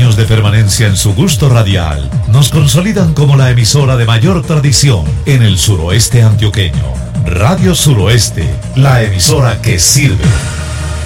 años de permanencia en su gusto radial nos consolidan como la emisora de mayor tradición en el suroeste antioqueño. Radio Suroeste, la emisora que sirve.